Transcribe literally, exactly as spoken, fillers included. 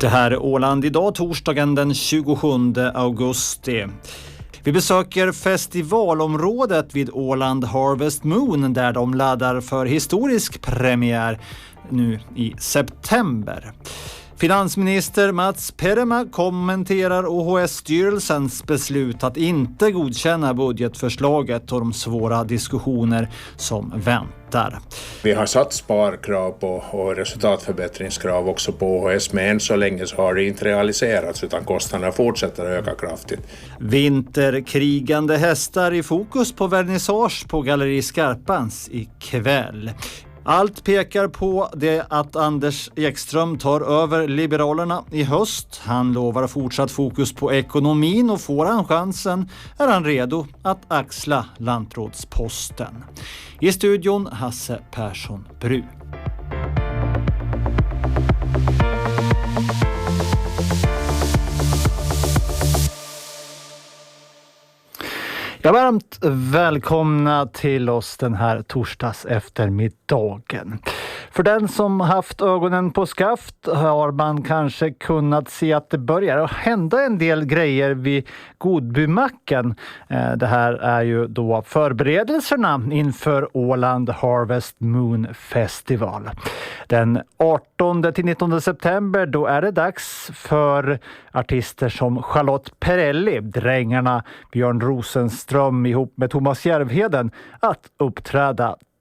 Det här är Åland idag, torsdagen den tjugosjunde augusti. Vi besöker festivalområdet vid Åland Harvest Moon där de laddar för historisk premiär nu i september. Finansminister Mats Perema kommenterar O H S-styrelsens beslut att inte godkänna budgetförslaget och de svåra diskussioner som väntar. Vi har satt sparkrav på och resultatförbättringskrav också på O H S, men än så länge så har det inte realiserats utan kostnaderna fortsätter att öka kraftigt. Vinterkrigande hästar i fokus på vernissage på Galleri Skarpans ikväll. Allt pekar på det att Anders Ekström tar över Liberalerna i höst. Han lovar fortsatt fokus på ekonomin och får han chansen är han redo att axla lantrådsposten. I studion Hasse Persson Bru. Ja, varmt välkomna till oss den här torsdags eftermiddagen. För den som haft ögonen på skaft har man kanske kunnat se att det börjar hända en del grejer vid Godbymacken. Det här är ju då förberedelserna inför Åland Harvest Moon Festival. Den artonde till nittonde september då är det dags för artister som Charlotte Perrelli, Drängarna, Björn Rosenström ihop med Thomas Järvheden att uppträda